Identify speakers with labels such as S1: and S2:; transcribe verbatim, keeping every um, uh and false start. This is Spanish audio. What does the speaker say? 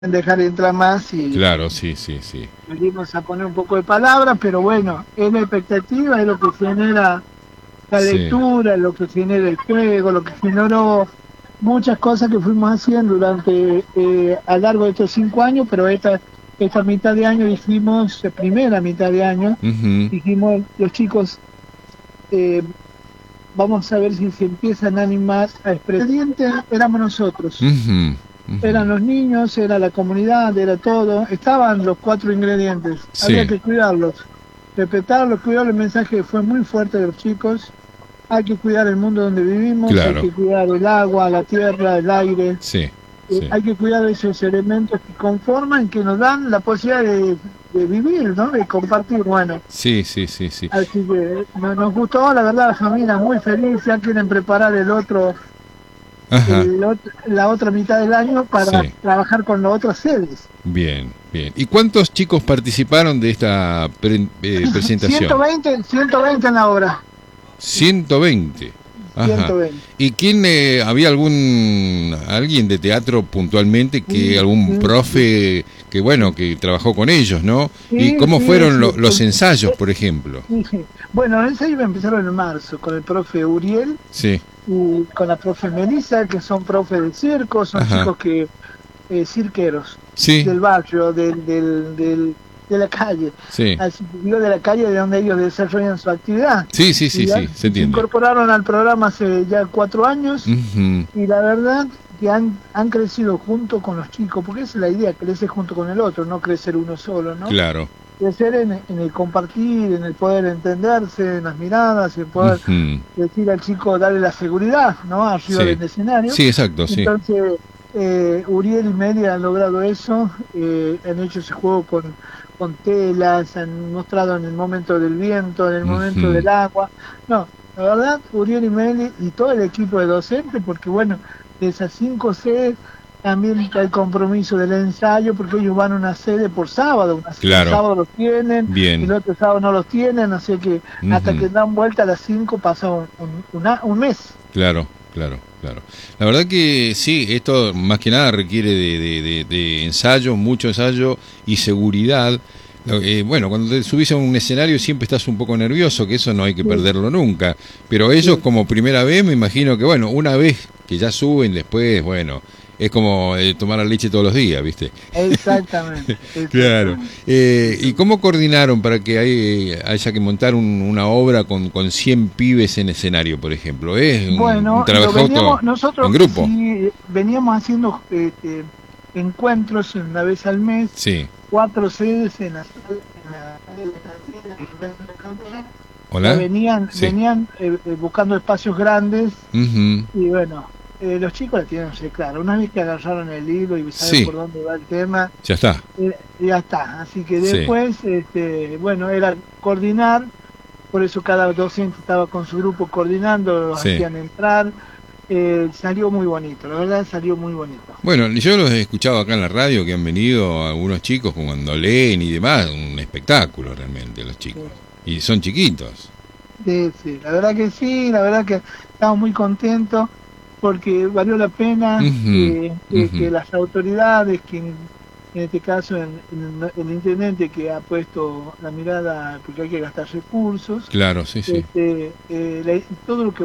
S1: dejar entrar más y
S2: claro, sí, sí, sí.
S1: venimos a poner un poco de palabras, pero bueno, es la expectativa, es lo que genera la
S2: Sí.
S1: lectura, lo que genera el juego, lo que generó muchas cosas que fuimos haciendo durante eh, a lo largo de estos cinco años, pero esta esta mitad de año dijimos, eh, primera mitad de año,
S2: Uh-huh.
S1: dijimos los chicos, eh, vamos a ver si se empiezan a animar a expresar. El diente éramos nosotros.
S2: Uh-huh.
S1: Eran
S2: Uh-huh.
S1: los niños, era la comunidad, era todo. Estaban los cuatro ingredientes. Había
S2: Sí,
S1: que cuidarlos, respetarlos, cuidarlos. El mensaje fue muy fuerte de los chicos. Hay que cuidar el mundo donde vivimos, hay
S2: claro.
S1: que cuidar el agua, la tierra, el aire.
S2: Sí,
S1: Eh,
S2: sí.
S1: hay que cuidar esos elementos que conforman, que nos dan la posibilidad de, de vivir, ¿no? De compartir. Bueno,
S2: Sí, sí, sí, sí.
S1: así que no, nos gustó, la verdad, la familia muy feliz. Ya quieren preparar el otro
S2: Ajá.
S1: el ot- la otra mitad del año para
S2: Sí.
S1: trabajar con las otras sedes.
S2: Bien, bien. ¿Y cuántos chicos participaron de esta pre- eh,
S1: ciento
S2: presentación?
S1: veinte, ciento veinte en la obra.
S2: ciento veinte. Ajá.
S1: ciento veinte.
S2: ¿Y quién, eh, había algún, alguien de teatro puntualmente, que
S1: Sí,
S2: algún
S1: sí,
S2: profe que, bueno, que trabajó con ellos, ¿no? ¿Y
S1: sí,
S2: cómo
S1: sí,
S2: fueron
S1: sí,
S2: lo- los
S1: sí,
S2: ensayos, por ejemplo?
S1: sí, sí. Bueno, los ensayos empezaron en marzo con el profe Uriel
S2: Sí,
S1: y con la profe Melissa, que son profes de circo, son
S2: ajá.
S1: chicos que eh, cirqueros
S2: Sí,
S1: del barrio, del, del, del, de la calle,
S2: sí.
S1: así que digo de la calle de donde ellos desarrollan su actividad.
S2: Sí, sí,
S1: Y
S2: sí,
S1: ya
S2: sí, se
S1: se
S2: entiende.
S1: incorporaron al programa hace ya cuatro años.
S2: Ujú.
S1: Y la verdad que han, han crecido junto con los chicos, porque esa es la idea, crecer junto con el otro, no crecer uno solo, ¿no?
S2: Claro.
S1: Crecer en, en el compartir, en el poder entenderse, en las miradas, en poder
S2: Ujú.
S1: decir al chico, darle la seguridad, ¿no? Arriba
S2: Sí,
S1: del escenario.
S2: sí, exacto, sí.
S1: Entonces, eh, Uriel y Media han logrado eso, eh, han hecho ese juego con, con telas, han mostrado en el momento del viento, en el momento
S2: Ujú.
S1: del agua. No, la verdad, Uriel y Meli y todo el equipo de docentes, porque bueno, de esas cinco sedes también está el compromiso del ensayo, porque ellos van a una sede por sábado, una, un
S2: Claro,
S1: sábado los tienen,
S2: bien.
S1: el otro sábado no los tienen, así que hasta
S2: Ujú.
S1: que dan vuelta a las cinco pasa un, un, una- un mes.
S2: Claro, claro, claro. La verdad que sí, esto más que nada requiere de, de, de, de ensayo, mucho ensayo y seguridad. Lo- eh, bueno, cuando te subís a un escenario siempre estás un poco nervioso, que eso no hay que
S1: Sí,
S2: perderlo nunca. Pero ellos
S1: sí.
S2: como primera vez, me imagino que, bueno, una vez que ya suben, después, bueno, es como eh, tomar la leche todos los días, ¿viste?
S1: Exactamente,
S2: Claro.
S1: exactamente.
S2: Eh, ¿y cómo coordinaron para que hay- haya que montar un- una obra con, con cien pibes en escenario, por ejemplo? ¿Es un, un
S1: Bueno, lo
S2: trabajo todo
S1: veníamos, nosotros
S2: en grupo?
S1: sí veníamos haciendo este, encuentros una vez al mes,
S2: Sí.
S1: cuatro sedes en la, en la, ya
S2: ¿Hola?
S1: venían,
S2: Sí.
S1: venían eh, eh, buscando espacios grandes
S2: Ujú.
S1: y bueno, eh, los chicos la tienen muy clara. Una vez que agarraron el hilo y saben
S2: Sí,
S1: por dónde va el tema,
S2: ya está.
S1: eh, ya está. Así que
S2: Sí.
S1: después, este, bueno, era coordinar, por eso cada docente estaba con su grupo coordinando, los
S2: Sí.
S1: hacían entrar. Eh, salió muy bonito, la verdad salió muy bonito.
S2: Bueno, yo los he escuchado acá en la radio que han venido algunos chicos cuando leen y demás, un espectáculo realmente los chicos. Y son chiquitos.
S1: Sí, sí, la verdad que sí, la verdad que estamos muy contentos porque valió la pena
S2: Ujú,
S1: que, que-
S2: ujú.
S1: que las autoridades, que en, en este caso el, el- el intendente que ha puesto la mirada, porque hay que gastar recursos,
S2: Claro, sí, sí.
S1: este, eh, la- todo lo que